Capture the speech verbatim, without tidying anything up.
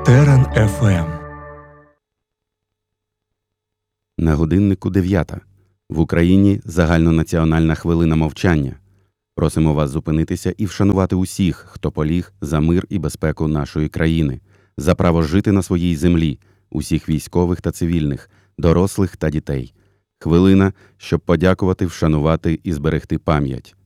Терен еф ем. На годиннику дев'ята. В Україні загальнонаціональна хвилина мовчання. Просимо вас зупинитися і вшанувати усіх, хто поліг за мир і безпеку нашої країни, за право жити на своїй землі, усіх військових та цивільних, дорослих та дітей. Хвилина, щоб подякувати, вшанувати і зберегти пам'ять.